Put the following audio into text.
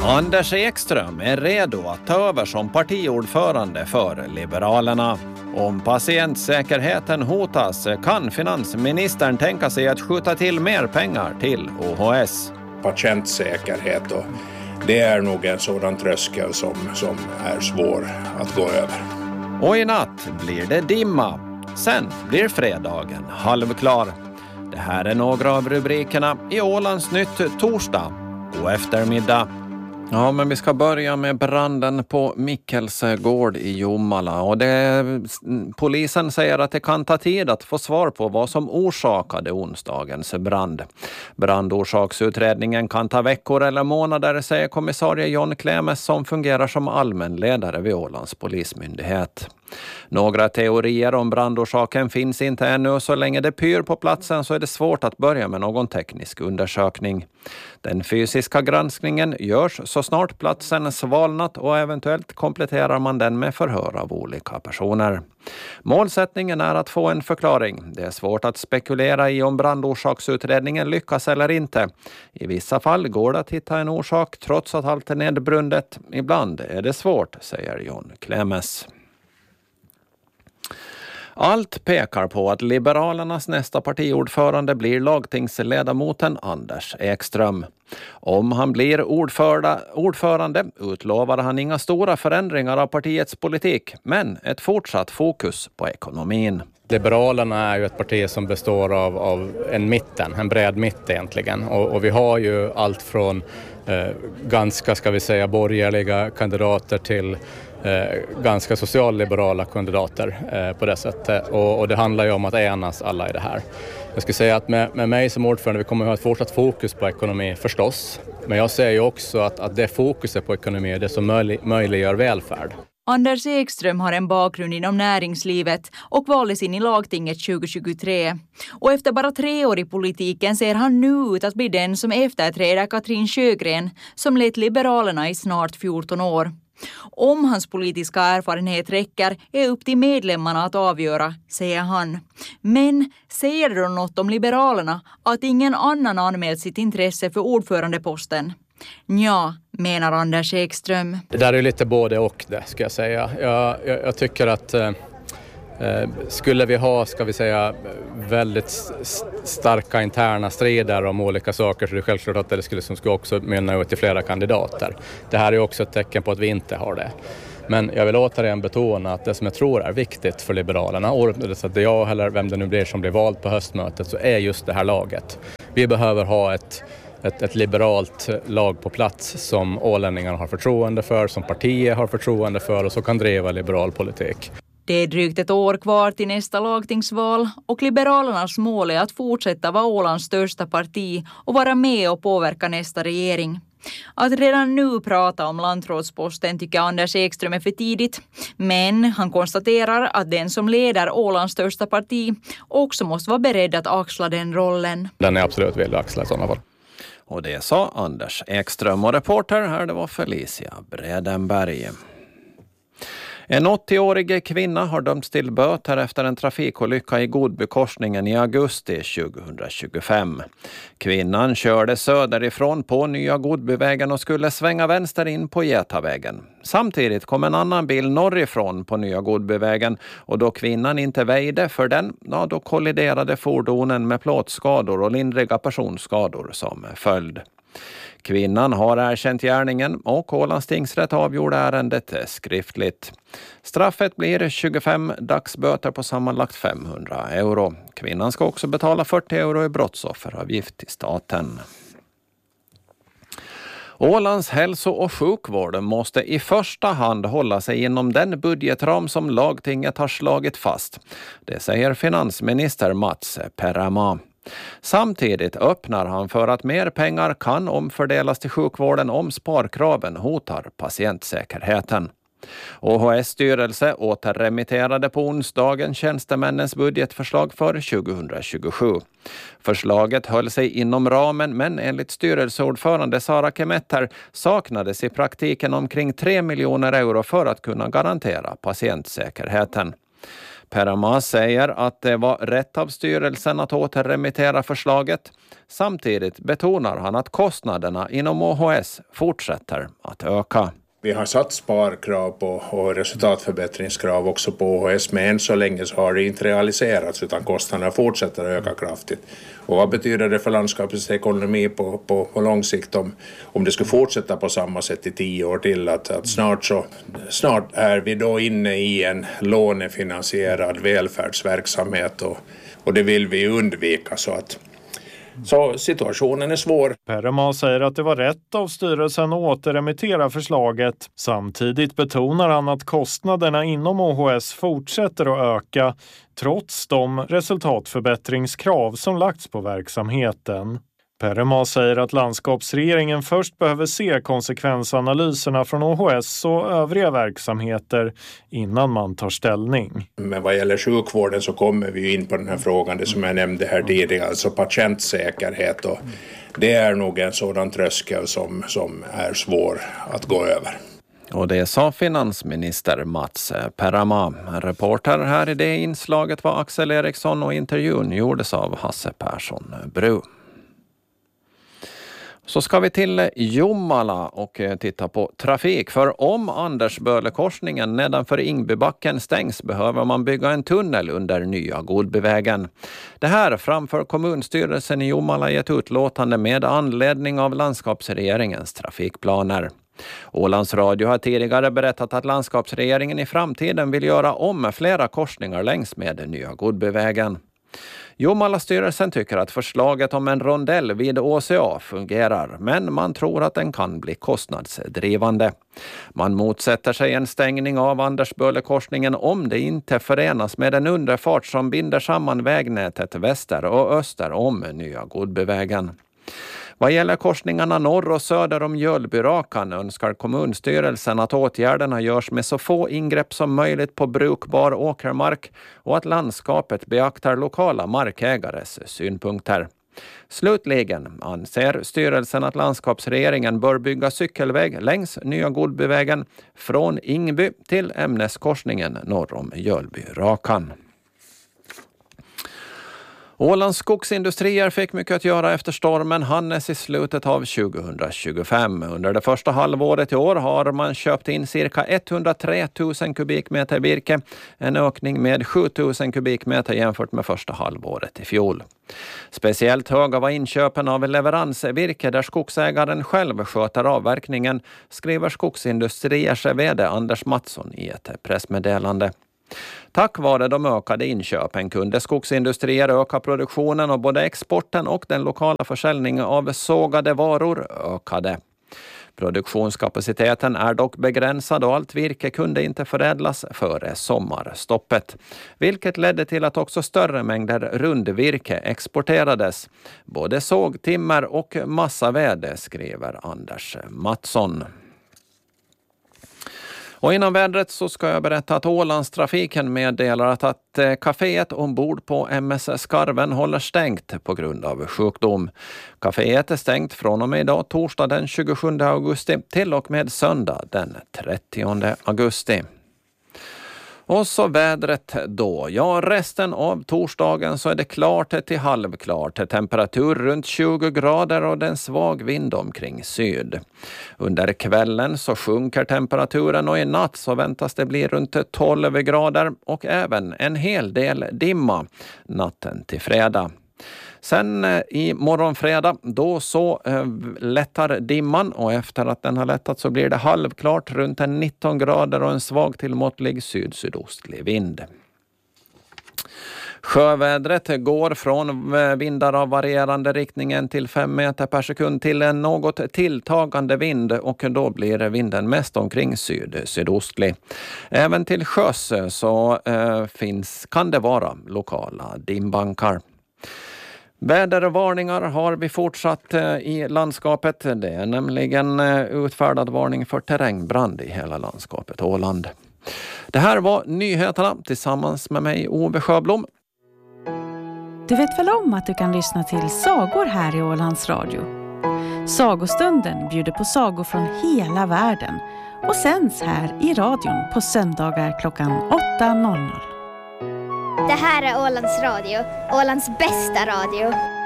Anders Ekström är redo att ta över som partiordförande för Liberalerna. Om patientsäkerheten hotas kan finansministern tänka sig att skjuta till mer pengar till OHS. Patientsäkerhet, och det är nog en sådan tröskel som är svår att gå över. Och i natt blir det dimma. Sen blir fredagen halvklar. Det här är några av rubrikerna i Ålands Nytt torsdag. God eftermiddag. Ja, men vi ska börja med branden på Mikkels gård i Jomala. Och polisen säger att det kan ta tid att få svar på vad som orsakade onsdagens brand. Brandorsaksuutredningen kan ta veckor eller månader, säger kommissarie John Klemes som fungerar som allmänledare vid Ålands polismyndighet. Några teorier om brandorsaken finns inte ännu. Så länge det pyr på platsen så är det svårt att börja med någon teknisk undersökning. Den fysiska granskningen görs så snart platsen svalnat och eventuellt kompletterar man den med förhör av olika personer. Målsättningen är att få en förklaring. Det är svårt att spekulera i om brandorsaksutredningen lyckas eller inte. I vissa fall går det att hitta en orsak trots att allt är nedbrundet. Ibland är det svårt, säger John Klemes. Allt pekar på att Liberalernas nästa partiordförande blir lagtingsledamoten Anders Ekström. Om han blir ordförande utlovar han inga stora förändringar av partiets politik, men ett fortsatt fokus på ekonomin. Liberalerna är ju ett parti som består av en bred mitt egentligen. Och vi har ju allt från ganska, ska vi säga, borgerliga kandidater till ganska socialliberala kandidater på det sättet. Och det handlar ju om att enas alla i det här. Jag skulle säga att med mig som ordförande vi kommer att ha ett fortsatt fokus på ekonomi förstås. Men jag ser ju också att det fokuset på ekonomi är det som möjliggör välfärd. Anders Ekström har en bakgrund inom näringslivet och valdes in i lagtinget 2023. Och efter bara 3 år i politiken ser han nu ut att bli den som efterträder Katrin Sjögren som lett Liberalerna i snart 14 år. Om hans politiska erfarenhet räcker är upp till medlemmarna att avgöra, säger han. Men säger det då något om Liberalerna att ingen annan anmält sitt intresse för ordförandeposten? Ja, menar Anders Ekström. Det där är lite både och det, ska jag säga. Jag tycker att skulle vi ha, ska vi säga, väldigt starka interna strider om olika saker så är det självklart att det skulle också mynna ut i flera kandidater. Det här är också ett tecken på att vi inte har det. Men jag vill återigen betona att det som jag tror är viktigt för Liberalerna, så att det jag eller vem det nu blir som blir vald på höstmötet, så är just det här laget. Vi behöver ha ett liberalt lag på plats som ålänningarna har förtroende för, som partiet har förtroende för och så kan driva liberal politik. Det är drygt ett år kvar till nästa lagtingsval och Liberalernas mål är att fortsätta vara Ålands största parti och vara med och påverka nästa regering. Att redan nu prata om landrådsposten tycker Anders Ekström är för tidigt, men han konstaterar att den som leder Ålands största parti också måste vara beredd att axla den rollen. Den är absolut villig att axla i sådana fall. Och det sa Anders Ekström, och reporter här det var Felicia Bredenberg. En 80-årig kvinna har dömts till böter efter en trafikolycka i Godbykorsningen i augusti 2025. Kvinnan körde söderifrån på Nya Godbyvägen och skulle svänga vänster in på Getavägen. Samtidigt kom en annan bil norrifrån på Nya Godbyvägen och då kvinnan inte väjde för den, då kolliderade fordonen med plåtskador och lindriga personskador som följd. Kvinnan har erkänt gärningen och Ålands tingsrätt avgjorde ärendet skriftligt. Straffet blir 25 dagsböter på sammanlagt 500 euro. Kvinnan ska också betala 40 euro i brottsofferavgift till staten. Ålands hälso- och sjukvård måste i första hand hålla sig inom den budgetram som lagtinget har slagit fast. Det säger finansminister Mats Perama. Samtidigt öppnar han för att mer pengar kan omfördelas till sjukvården om sparkraven hotar patientsäkerheten. OHS styrelse återremitterade på onsdagen tjänstemännens budgetförslag för 2027. Förslaget höll sig inom ramen, men enligt styrelseordförande Sara Kemetter saknades i praktiken omkring 3 miljoner euro för att kunna garantera patientsäkerheten. Perama säger att det var rätt av styrelsen att återremittera förslaget. Samtidigt betonar han att kostnaderna inom OHS fortsätter att öka. Vi har satt sparkrav och resultatförbättringskrav också på OHS, men än så länge så har det inte realiserats utan kostnaderna fortsätter att öka kraftigt. Och vad betyder det för landskapets ekonomi på lång sikt om det skulle fortsätta på samma sätt i 10 år till? Att snart är vi då inne i en lånefinansierad välfärdsverksamhet och det vill vi undvika så situationen är svår. Perama säger att det var rätt av styrelsen att återremittera förslaget. Samtidigt betonar han att kostnaderna inom OHS fortsätter att öka trots de resultatförbättringskrav som lagts på verksamheten. Perama säger att landskapsregeringen först behöver se konsekvensanalyserna från OHS och övriga verksamheter innan man tar ställning. Men vad gäller sjukvården så kommer vi in på den här frågan, det som jag nämnde här tidigare, alltså patientsäkerhet. Och det är nog en sådan tröskel som är svår att gå över. Och det sa finansminister Mats Perama. Reporter här i det inslaget var Axel Eriksson och intervjun gjordes av Hasse Persson Bru. Så ska vi till Jomala och titta på trafik. För om Andersbölekorsningen nedanför Ingbybacken stängs behöver man bygga en tunnel under nya Godbyvägen. Det här framför kommunstyrelsen i Jomala i ett utlåtande med anledning av landskapsregeringens trafikplaner. Ålands Radio har tidigare berättat att landskapsregeringen i framtiden vill göra om flera korsningar längs med nya Godbyvägen. Jomala-styrelsen tycker att förslaget om en rondell vid ÅCA fungerar, men man tror att den kan bli kostnadsdrivande. Man motsätter sig en stängning av Andersbölekorsningen om det inte förenas med en underfart som binder samman vägnätet väster och öster om nya Godbyvägen. Vad gäller korsningarna norr och söder om Mjölby-Rakan önskar kommunstyrelsen att åtgärderna görs med så få ingrepp som möjligt på brukbar åkermark och att landskapet beaktar lokala markägares synpunkter. Slutligen anser styrelsen att landskapsregeringen bör bygga cykelväg längs nya Godbyvägen från Ingby till ämneskorsningen norr om Mjölby-Rakan. Ålands skogsindustrier fick mycket att göra efter stormen Hannes i slutet av 2025. Under det första halvåret i år har man köpt in cirka 103 000 kubikmeter virke, en ökning med 7 000 kubikmeter jämfört med första halvåret i fjol. Speciellt höga var inköpen av leveransvirke där skogsägaren själv sköter avverkningen, skriver skogsindustriers vd Anders Mattsson i ett pressmeddelande. Tack vare de ökade inköpen kunde skogsindustrier öka produktionen och både exporten och den lokala försäljningen av sågade varor ökade. Produktionskapaciteten är dock begränsad och allt virke kunde inte förädlas före sommarstoppet, vilket ledde till att också större mängder rundvirke exporterades. Både sågtimmer och massaved, skriver Anders Mattsson. Och innan vädret så ska jag berätta att Ålandstrafiken meddelar att kaféet ombord på MS Skarven håller stängt på grund av sjukdom. Kaféet är stängt från och med idag torsdag den 27 augusti till och med söndag den 30 augusti. Och så vädret då. Ja, resten av torsdagen så är det klart till halvklart. Temperatur runt 20 grader och en svag vind omkring syd. Under kvällen så sjunker temperaturen och i natt så väntas det bli runt 12 grader och även en hel del dimma natten till fredag. Sen i morgonfredag då så lättar dimman och efter att den har lättat så blir det halvklart runt 19 grader och en svag till måttlig sydostlig vind. Sjövädret går från vindar av varierande riktningen till 5 meter per sekund till en något tilltagande vind och då blir vinden mest omkring sydostlig. Även till sjöss så kan det vara lokala dimbankar. Vädervarningar har vi fortsatt i landskapet. Det är nämligen utfärdad varning för terrängbrand i hela landskapet Åland. Det här var nyheterna tillsammans med mig, Ove Sjöblom. Du vet väl om att du kan lyssna till sagor här i Ålands Radio? Sagostunden bjuder på sagor från hela världen och sänds här i radion på söndagar klockan 8:00. Det här är Ålands Radio, Ålands bästa radio.